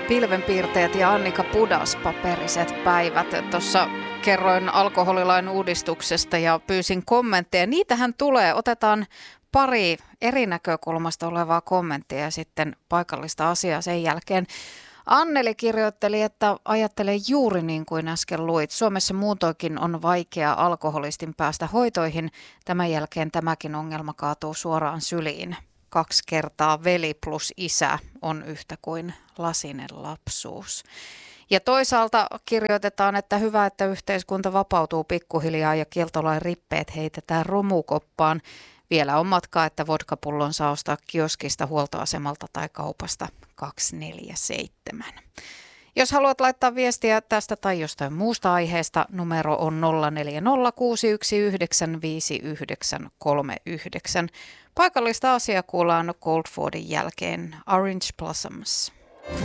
Pilvenpiirteet ja Annika Pudas, paperiset päivät. Tuossa kerroin alkoholilain uudistuksesta ja pyysin kommentteja. Niitähän tulee. Otetaan pari eri näkökulmasta olevaa kommenttia ja sitten paikallista asiaa sen jälkeen. Anneli kirjoitteli, että ajattelee juuri niin kuin äsken luit. Suomessa muutoinkin on vaikea alkoholistin päästä hoitoihin. Tämän jälkeen tämäkin ongelma kaatuu suoraan syliin. 2 kertaa veli plus isä on yhtä kuin lasinen lapsuus. Ja toisaalta kirjoitetaan, että hyvä, että yhteiskunta vapautuu pikkuhiljaa ja kieltolain rippeet heitetään romukoppaan. Vielä on matkaa, että vodkapullon saa ostaa kioskista, huoltoasemalta tai kaupasta 247. Jos haluat laittaa viestiä tästä tai jostain muusta aiheesta, numero on 0406195939. Paikallista asiaa kuullaan Coldfordin jälkeen Orange Blossoms.